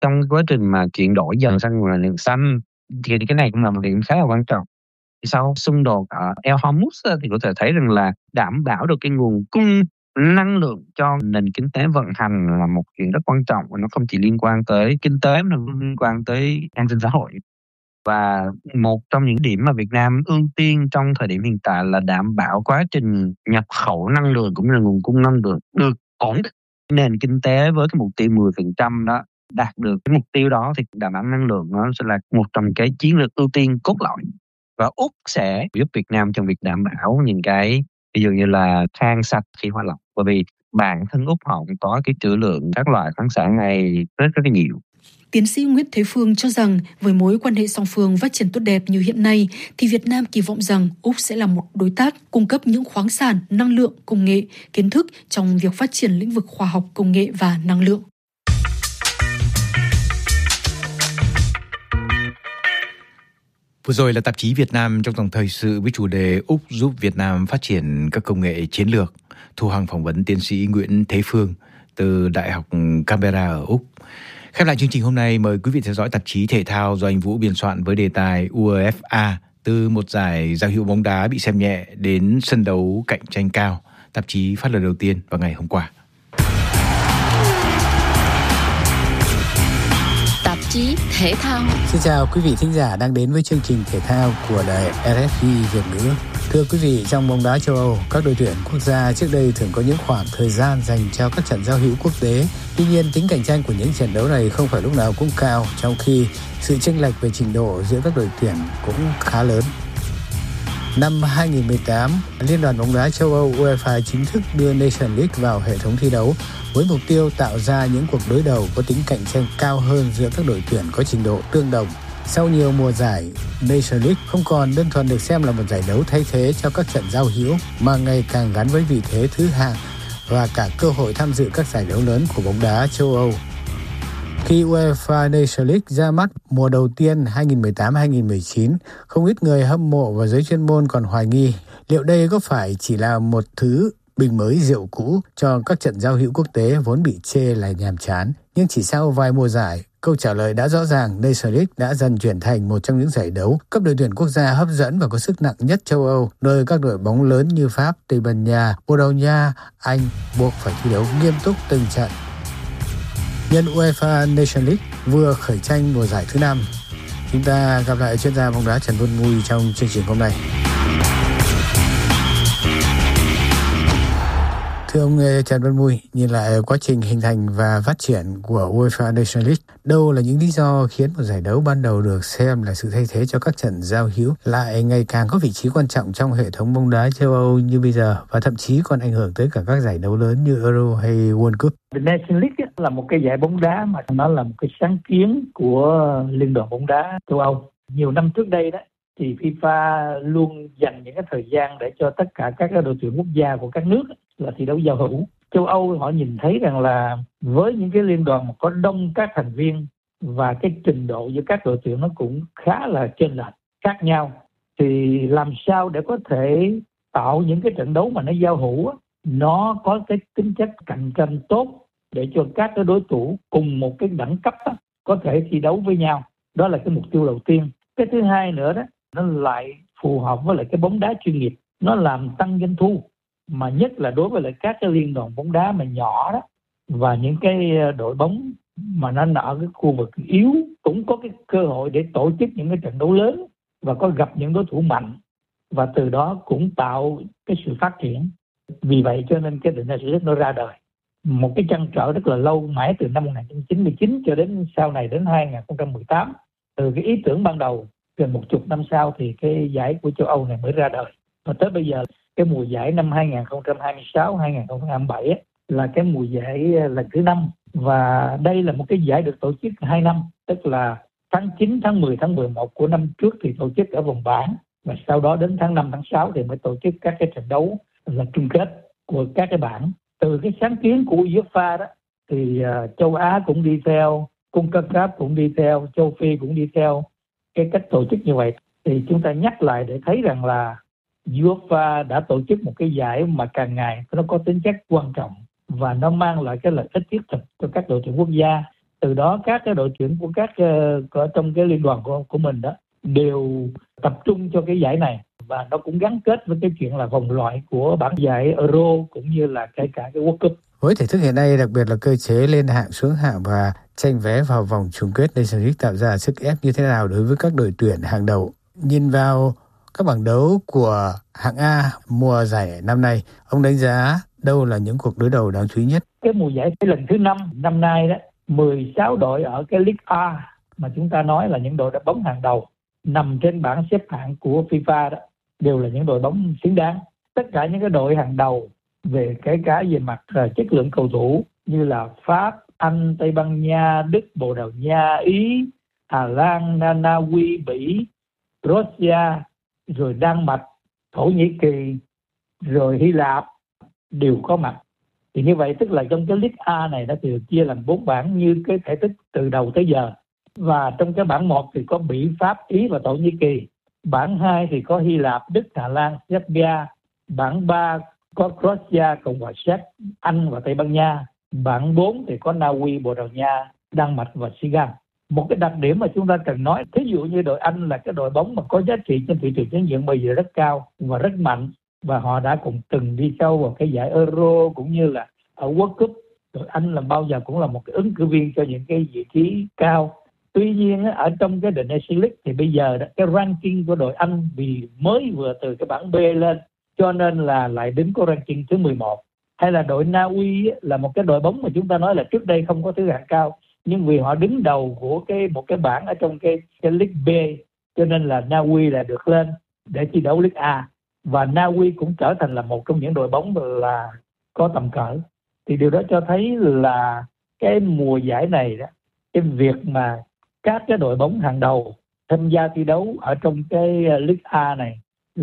Trong quá trình mà chuyển đổi dần sang nguồn năng lượng xanh thì cái này cũng là một điểm khá là quan trọng. Sau xung đột ở El Hormuz á, thì có thể thấy rằng là đảm bảo được cái nguồn cung năng lượng cho nền kinh tế vận hành là một chuyện rất quan trọng, và nó không chỉ liên quan tới kinh tế mà nó liên quan tới an sinh xã hội. Và một trong những điểm mà Việt Nam ưu tiên trong thời điểm hiện tại là đảm bảo quá trình nhập khẩu năng lượng cũng như là nguồn cung năng lượng được ổn định. Nền kinh tế với cái mục tiêu 10% đó, đạt được cái mục tiêu đó thì đảm bảo năng lượng nó sẽ là một trong cái chiến lược ưu tiên cốt lõi. Và Úc sẽ giúp Việt Nam trong việc đảm bảo những cái ví dụ như là than sạch khi hóa lỏng, bởi vì bản thân Úc họ cũng có cái trữ lượng các loại khoáng sản này rất rất là nhiều. Tiến sĩ Nguyễn Thế Phương cho rằng với mối quan hệ song phương phát triển tốt đẹp như hiện nay thì Việt Nam kỳ vọng rằng Úc sẽ là một đối tác cung cấp những khoáng sản, năng lượng, công nghệ, kiến thức trong việc phát triển lĩnh vực khoa học, công nghệ và năng lượng. Vừa rồi là tạp chí Việt Nam trong dòng thời sự với chủ đề Úc giúp Việt Nam phát triển các công nghệ chiến lược. Thu Hằng phỏng vấn tiến sĩ Nguyễn Thế Phương từ Đại học Canberra ở Úc. Khép lại chương trình hôm nay, mời quý vị theo dõi tạp chí thể thao do anh Vũ biên soạn với đề tài UEFA, từ một giải giao hữu bóng đá bị xem nhẹ đến sân đấu cạnh tranh cao. Tạp chí phát lần đầu tiên vào ngày hôm qua. Tạp chí thể thao. Xin chào quý vị thính giả đang đến với chương trình thể thao của đài RFI Việt ngữ. Thưa quý vị, trong bóng đá châu Âu, các đội tuyển quốc gia trước đây thường có những khoảng thời gian dành cho các trận giao hữu quốc tế. Tuy nhiên, tính cạnh tranh của những trận đấu này không phải lúc nào cũng cao, trong khi sự chênh lệch về trình độ giữa các đội tuyển cũng khá lớn. Năm 2018, Liên đoàn bóng đá châu Âu UEFA chính thức đưa Nations League vào hệ thống thi đấu với mục tiêu tạo ra những cuộc đối đầu có tính cạnh tranh cao hơn giữa các đội tuyển có trình độ tương đồng. Sau nhiều mùa giải, Nations League không còn đơn thuần được xem là một giải đấu thay thế cho các trận giao hữu mà ngày càng gắn với vị thế thứ hạng và cả cơ hội tham dự các giải đấu lớn của bóng đá châu Âu. Khi UEFA Nations League ra mắt mùa đầu tiên 2018-2019, không ít người hâm mộ và giới chuyên môn còn hoài nghi liệu đây có phải chỉ là một thứ bình mới rượu cũ cho các trận giao hữu quốc tế vốn bị chê là nhàm chán. Nhưng chỉ sau vài mùa giải, câu trả lời đã rõ ràng. Nations League đã dần chuyển thành một trong những giải đấu cấp đội tuyển quốc gia hấp dẫn và có sức nặng nhất châu Âu, nơi các đội bóng lớn như Pháp, Tây Ban Nha, Bồ Đào Nha, Anh buộc phải thi đấu nghiêm túc từng trận. Nhân UEFA Nations League vừa khởi tranh mùa giải thứ 5, chúng ta gặp lại chuyên gia bóng đá Trần Văn Mùi trong chương trình hôm nay. Thưa ông Trần Văn Mùi, nhìn lại quá trình hình thành và phát triển của UEFA Nations League, đâu là những lý do khiến một giải đấu ban đầu được xem là sự thay thế cho các trận giao hữu lại ngày càng có vị trí quan trọng trong hệ thống bóng đá châu Âu như bây giờ, và thậm chí còn ảnh hưởng tới cả các giải đấu lớn như Euro hay World Cup? The Nations League là một cái giải bóng đá mà nó là một cái sáng kiến của Liên đoàn bóng đá châu Âu. Nhiều năm trước đây đó thì FIFA luôn dành những cái thời gian để cho tất cả các đội tuyển quốc gia của các nước là thi đấu giao hữu. Châu Âu họ nhìn thấy rằng là với những cái liên đoàn mà có đông các thành viên và cái trình độ giữa các đội tuyển nó cũng khá là chênh lệch khác nhau, thì làm sao để có thể tạo những cái trận đấu mà nó giao hữu, nó có cái tính chất cạnh tranh tốt để cho các cái đối thủ cùng một cái đẳng cấp có thể thi đấu với nhau. Đó là cái mục tiêu đầu tiên. Cái thứ hai nữa đó, nó lại phù hợp với lại cái bóng đá chuyên nghiệp, nó làm tăng doanh thu, mà nhất là đối với lại các cái liên đoàn bóng đá mà nhỏ đó, và những cái đội bóng mà nó ở cái khu vực yếu cũng có cái cơ hội để tổ chức những cái trận đấu lớn và có gặp những đối thủ mạnh, và từ đó cũng tạo cái sự phát triển. Vì vậy cho nên cái Nations League nó ra đời, một cái trăn trở rất là lâu, mãi từ năm 1999 cho đến sau này đến 2018. Từ cái ý tưởng ban đầu gần 10 năm sau thì cái giải của châu Âu này mới ra đời. Và tới bây giờ cái mùa giải năm 2026-2027 là cái mùa giải lần thứ 5, và đây là một cái giải được tổ chức 2 năm, tức là tháng 9, tháng 10, tháng 11 của năm trước thì tổ chức ở vòng bảng, và sau đó đến tháng 5, tháng 6 thì mới tổ chức các cái trận đấu là chung kết của các cái bảng. Từ cái sáng kiến của UEFA đó thì châu Á cũng đi theo, CONCACAF cũng đi theo, châu Phi cũng đi theo cái cách tổ chức như vậy. Thì chúng ta nhắc lại để thấy rằng là UEFA đã tổ chức một cái giải mà càng ngày nó có tính chất quan trọng và nó mang lại cái lợi ích thiết thực cho các đội tuyển quốc gia. Từ đó các cái đội tuyển của các ở trong cái liên đoàn của mình đó đều tập trung cho cái giải này, và nó cũng gắn kết với cái chuyện là vòng loại của bảng giải Euro cũng như là kể cả cái World Cup. Với thể thức hiện nay, đặc biệt là cơ chế lên hạng xuống hạng và tranh vé vào vòng chung kết Nations League tạo ra sức ép như thế nào đối với các đội tuyển hàng đầu? Nhìn vào các bảng đấu của hạng A mùa giải năm nay, ông đánh giá đâu là những cuộc đối đầu đáng chú ý nhất? Cái mùa giải lần thứ 5 năm nay đó, 16 đội ở cái League A mà chúng ta nói là những đội đá bóng hàng đầu nằm trên bảng xếp hạng của FIFA đó đều là những đội bóng xứng đáng. Tất cả những cái đội hàng đầu về kể cả về mặt chất lượng cầu thủ như là Pháp, Anh, Tây Ban Nha, Đức, Bồ Đào Nha, Ý, Hà Lan, Na Uy, Bỉ, Russia, rồi Đan Mạch, Thổ Nhĩ Kỳ, rồi Hy Lạp đều có mặt. Thì như vậy tức là trong cái League A này đã được chia làm 4 bảng như cái thể tích từ đầu tới giờ. Và trong cái bảng 1 thì có Bỉ, Pháp, Ý và Thổ Nhĩ Kỳ. Bảng 2 thì có Hy Lạp, Đức, Hà Lan, Serbia. Bảng 3 có Croatia, Cộng hòa Séc, Anh và Tây Ban Nha. Bảng 4 thì có Na Uy, Bồ Đào Nha, Đan Mạch và Senegal. Một cái đặc điểm mà chúng ta cần nói, thí dụ như đội Anh là cái đội bóng mà có giá trị trên thị trường chuyển nhượng bây giờ rất cao và rất mạnh, và họ đã cùng từng đi sâu vào cái giải Euro cũng như là ở World Cup. Đội Anh là bao giờ cũng là một cái ứng cử viên cho những cái vị trí cao. Tuy nhiên ở trong cái The Nations League thì bây giờ cái ranking của đội Anh vì mới vừa từ cái bảng B lên, cho nên là lại đứng có ranking thứ 11. Hay là đội Na Uy là một cái đội bóng mà chúng ta nói là trước đây không có thứ hạng cao, nhưng vì họ đứng đầu của một cái bảng ở trong cái League B, cho nên là Na Uy là được lên để thi đấu League A, và Na Uy cũng trở thành là một trong những đội bóng là có tầm cỡ. Thì điều đó cho thấy là cái mùa giải này đó, cái việc mà các cái đội bóng hàng đầu tham gia thi đấu ở trong cái League A này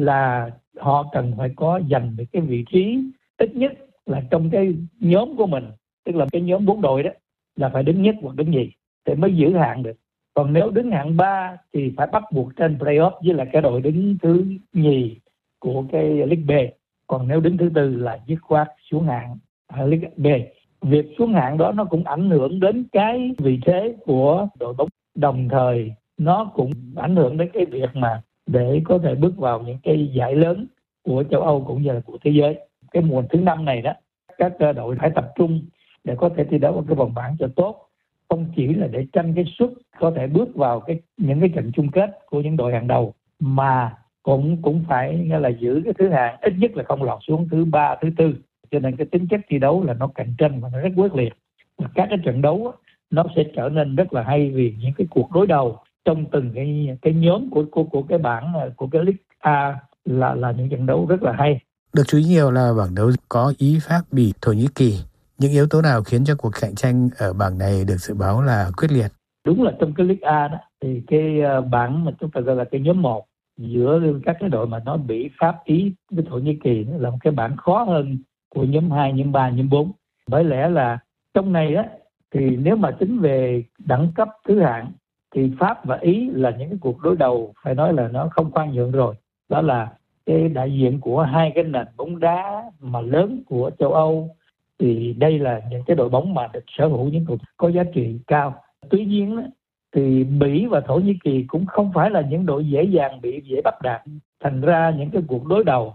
là họ cần phải có giành được cái vị trí ít nhất là trong cái nhóm của mình, tức là cái nhóm 4 đội đó là phải đứng nhất hoặc đứng nhì thì mới giữ hạng được. Còn nếu đứng hạng 3 thì phải bắt buộc trên playoff với là cái đội đứng thứ nhì của cái League B. Còn nếu đứng thứ 4 là dứt khoát xuống hạng ở League B. Việc xuống hạng đó nó cũng ảnh hưởng đến cái vị thế của đội bóng, đồng thời nó cũng ảnh hưởng đến cái việc mà để có thể bước vào những cái giải lớn của châu Âu cũng như là của thế giới. Cái mùa thứ 5 này đó, các đội phải tập trung để có thể thi đấu ở cái vòng bảng cho tốt, không chỉ là để tranh cái suất có thể bước vào những cái trận chung kết của những đội hàng đầu, mà cũng phải là giữ cái thứ hạng, ít nhất là không lọt xuống thứ 3, thứ 4. Cho nên cái tính chất thi đấu là nó cạnh tranh và nó rất quyết liệt. Và các cái trận đấu nó sẽ trở nên rất là hay vì những cái cuộc đối đầu trong từng cái nhóm của cái bảng của cái League A là những trận đấu rất là hay. Được chú ý nhiều là bảng đấu có Ý, Pháp, Bỉ, Thổ Nhĩ Kỳ. Những yếu tố nào khiến cho cuộc cạnh tranh ở bảng này được dự báo là quyết liệt? Đúng là trong cái League A đó thì cái bảng mà chúng ta gọi là cái nhóm 1 giữa các cái đội mà nó Bỉ, Pháp, Ý với Thổ Nhĩ Kỳ là một cái bảng khó hơn của nhóm 2, nhóm 3, nhóm 4. Bởi lẽ là trong này á thì nếu mà tính về đẳng cấp thứ hạng thì Pháp và Ý là những cái cuộc đối đầu phải nói là nó không khoan nhượng rồi. Đó là cái đại diện của hai cái nền bóng đá mà lớn của châu Âu, thì đây là những cái đội bóng mà được sở hữu những cầu thủ có giá trị cao. Tuy nhiên thì Bỉ và Thổ Nhĩ Kỳ cũng không phải là những đội dễ dàng bị dễ bắt đạt. Thành ra những cái cuộc đối đầu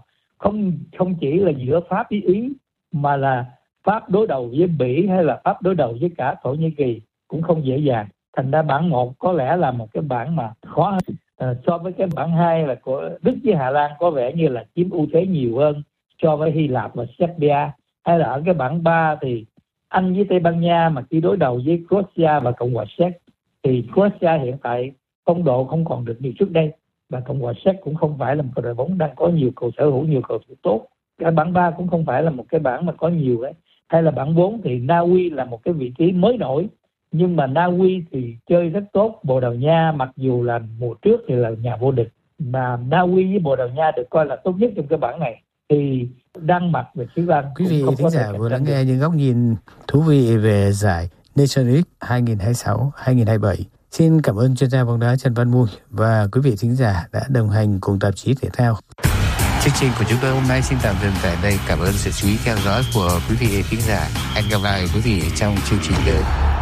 không chỉ là giữa Pháp với Ý, mà là Pháp đối đầu với Bỉ hay là Pháp đối đầu với cả Thổ Nhĩ Kỳ cũng không dễ dàng. Thành ra bảng 1 có lẽ là một cái bảng mà khó hơn. So với cái bảng 2 là của Đức với Hà Lan có vẻ như là chiếm ưu thế nhiều hơn so với Hy Lạp và Serbia. Hay là ở cái bảng 3 thì Anh với Tây Ban Nha mà khi đối đầu với Croatia và Cộng hòa Séc thì Croatia hiện tại phong độ không còn được như trước đây, và Cộng hòa Séc cũng không phải là một đội bóng đang có nhiều sở hữu nhiều cầu thủ tốt. Cái bảng 3 cũng không phải là một cái bảng mà có nhiều đấy. Hay là bảng 4 thì Na Uy là một cái vị trí mới nổi, nhưng mà Na Uy thì chơi rất tốt. Bồ Đào Nha mặc dù là mùa trước thì là nhà vô địch, mà Na Uy với Bồ Đào Nha được coi là tốt nhất trong cái bảng này, thì Đan Mạch và Xứ Lan. Quý vị thính giả vừa lắng nghe những góc nhìn thú vị về giải Nations League 2026-2027. Xin cảm ơn chuyên gia bóng đá Trần Văn Mùi và quý vị thính giả đã đồng hành cùng tạp chí thể thao. Chương trình của chúng tôi hôm nay xin tạm dừng tại đây. Cảm ơn sự chú ý theo dõi của quý vị thính giả. Hẹn gặp lại quý vị trong chương trình tới.